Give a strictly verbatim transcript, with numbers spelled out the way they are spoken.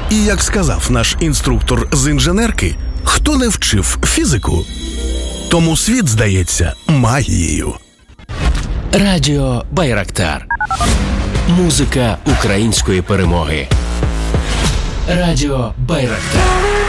І як сказав наш інструктор з інженерки, хто не вчив фізику, тому світ здається магією. Радіо Байрактар. Музика української перемоги. Радіо Байрактар.